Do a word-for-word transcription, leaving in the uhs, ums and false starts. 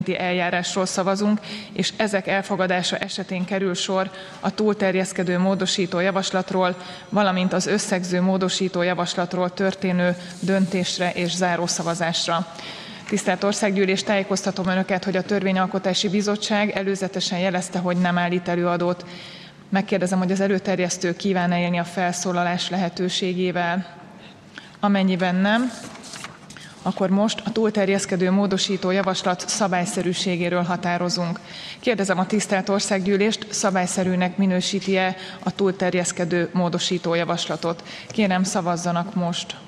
eljárásról szavazunk, és ezek elfogadása esetén kerül sor a túlterjeszkedő módosító javaslatról, valamint az összegző módosító javaslatról történő döntésre és zárószavazásra. Tisztelt Országgyűlés, tájékoztatom Önöket, hogy a Törvényalkotási Bizottság előzetesen jelezte, hogy nem állít előadót. Megkérdezem, hogy az előterjesztő kíván-e élni a felszólalás lehetőségével. Amennyiben nem, akkor most a túlterjeszkedő módosító javaslat szabályszerűségéről határozunk. Kérdezem a tisztelt Országgyűlést, szabályszerűnek minősíti-e a túlterjeszkedő módosító javaslatot? Kérem, szavazzanak most.